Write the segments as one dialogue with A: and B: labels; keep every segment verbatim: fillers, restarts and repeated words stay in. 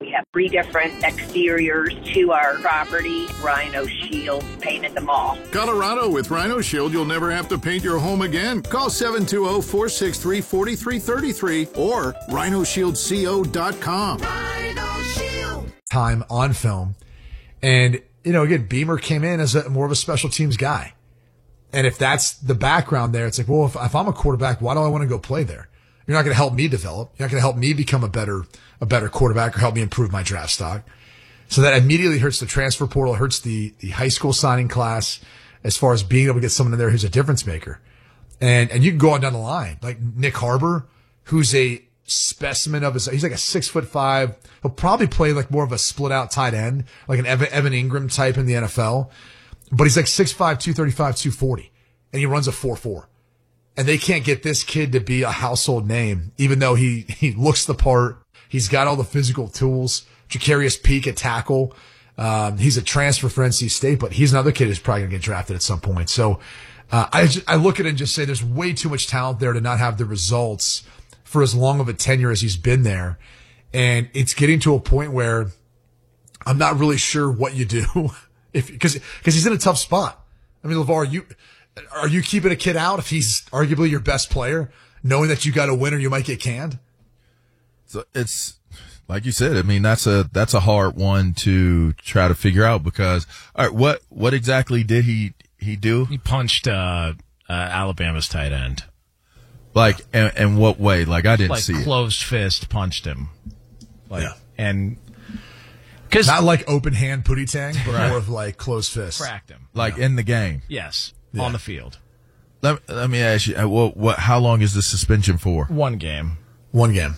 A: We have three different exteriors to our property. Rhino Shield painted them all.
B: Colorado, with Rhino Shield, you'll never have to paint your home again. Call seven two zero, four six three, four three three three or rhino shield co dot com.
C: Rhino Shield.
D: Time on film. And, you know, again, Beamer came in as a more of a special teams guy. And if that's the background there, it's like, well, if, if I'm a quarterback, why do I want to go play there? You're not going to help me develop. You're not going to help me become a better, a better quarterback or help me improve my draft stock. So that immediately hurts the transfer portal, hurts the, the high school signing class as far as being able to get someone in there who's a difference maker. And, and you can go on down the line, like Nick Harbor, who's a specimen of his, he's like a six foot five. He'll probably play like more of a split out tight end, like an Evan, Evan Ingram type in the N F L. But he's like six five, two thirty-five, two forty, and he runs a four four. And they can't get this kid to be a household name, even though he, he looks the part. He's got all the physical tools. Jacarius Peak at tackle. Um, he's a transfer for N C State, but he's another kid who's probably going to get drafted at some point. So, uh, I, just, I look at it and just say there's way too much talent there to not have the results for as long of a tenure as he's been there. And it's getting to a point where I'm not really sure what you do if, cause, cause he's in a tough spot. I mean, LeVar, you, are you keeping a kid out if he's arguably your best player, knowing that you got to win or you might get canned?
E: So it's like you said. I mean, that's a that's a hard one to try to figure out because all right, what what exactly did he he do?
F: He punched uh, uh, Alabama's tight end.
E: Like, in, in what way? Like, I didn't
F: like
E: see it.
F: Closed fist punched him. Like,
D: yeah,
F: and because
D: not like open hand pootie tang, but
F: right.
D: more of like closed fist.
F: Cracked him.
E: Like
D: yeah.
E: in the game.
F: Yes.
D: Yeah.
F: On the field.
E: Let, let me ask you, what, what, how long is the suspension for?
F: One game.
D: One game.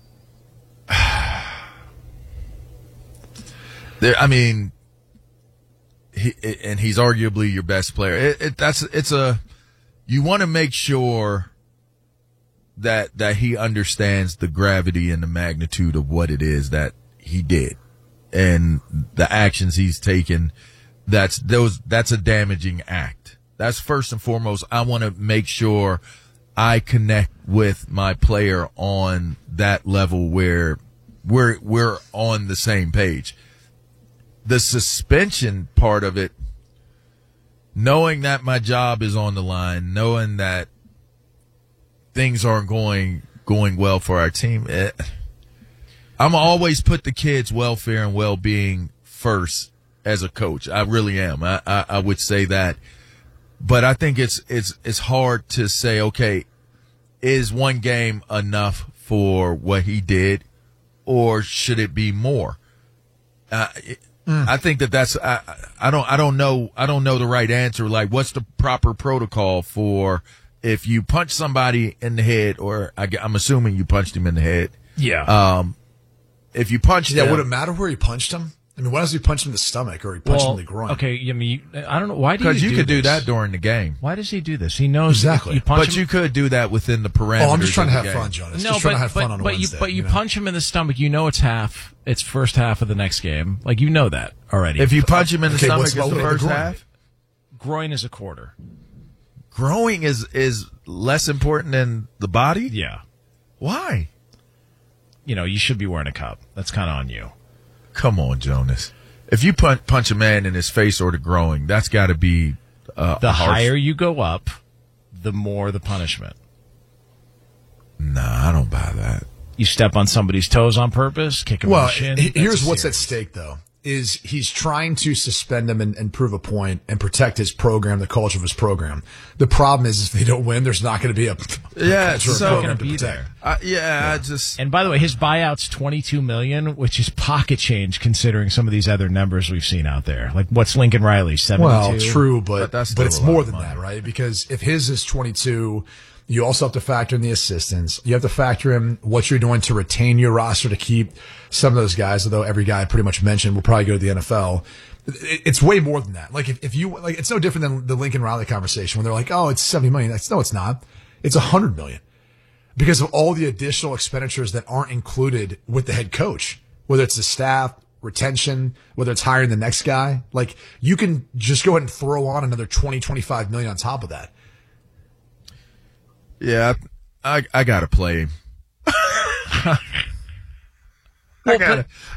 E: There, I mean, he, and he's arguably your best player. It, it, that's, it's a, you want to make sure that, that he understands the gravity and the magnitude of what it is that he did and the actions he's taken. That's, those, that's a damaging act. That's first and foremost. I want to make sure I connect with my player on that level where we're, we're on the same page. The suspension part of it, knowing that my job is on the line, knowing that things aren't going, going well for our team. Eh, I'm always put the kids' welfare and well-being first as a coach. I really am. I, I, I would say that. But I think it's it's it's hard to say, okay, is one game enough for what he did, or should it be more? Uh, mm. I think that that's I, I don't I don't know I don't know the right answer. Like, what's the proper protocol for if you punch somebody in the head, or I, I'm assuming you punched him in the head.
F: Yeah.
E: Um, if you punch,
D: yeah,
E: them,
D: would it matter where he punched him? I mean, why does he punch him in the stomach or he punched
F: well,
D: him in the groin?
F: Okay, I mean, I don't know. Why do you
E: Because you
F: do
E: could
F: this?
E: do that during the game.
F: Why does he do this? He knows
D: Exactly.
F: You punch
E: But
F: him,
E: you could do that within the parameters.
D: Oh, I'm just trying to
E: of
D: have
E: the game.
D: fun, Jonas.
F: No,
D: just trying
F: but,
D: to have
F: but,
D: fun on a
F: but
D: Wednesday.
F: you but you,
D: you know?
F: punch him in the stomach. You know it's half. It's first half of the next game. Like, you know that already.
E: If you punch him in the
D: Okay,
E: stomach,
D: what's
E: it's
D: about
E: the
D: the
E: first
D: groin?
E: half.
F: groin is a quarter.
E: Growing is is less important than the body.
F: Yeah.
E: Why?
F: You know, you should be wearing a cup. That's kind of on you.
E: Come on, Jonas. If you punch punch a man in his face or the groin, that's got to be uh,
F: The
E: harsh.
F: higher you go up, the more the punishment.
E: Nah, I don't buy that.
F: You step on somebody's toes on purpose, kick him in
D: Well,
F: the shin.
D: he- here's
F: that's
D: what's at
F: serious.
D: stake, though, is he's trying to suspend him and, and prove a point and protect his program, the culture of his program. The problem is if they don't win, there's not going to be a,
E: Yeah,
D: a culture of
E: so-
D: program
F: Gonna
D: to
F: be
D: protect.
F: there.
E: Uh, yeah, I just
F: And by the way, his buyout's twenty-two million dollars, which is pocket change considering some of these other numbers we've seen out there. Like, what's Lincoln Riley, seventy-two?
D: Well, true, but
E: But that's
D: but
E: still
D: it's
E: a lot
D: more
E: of
D: than
E: money.
D: that, right? Because if his is twenty-two, you also have to factor in the assistants. You have to factor in what you're doing to retain your roster to keep some of those guys, although every guy I pretty much mentioned will probably go to the N F L. It- It's way more than that. Like if, if you, like, it's no different than the Lincoln Riley conversation when they're like, oh, it's seventy million. That's, no, it's not. It's a hundred million because of all the additional expenditures that aren't included with the head coach, whether it's the staff, retention, whether it's hiring the next guy. Like, you can just go ahead and throw on another twenty, twenty-five million on top of that.
E: yeah, I I gotta play him. I
F: Well,
E: gotta.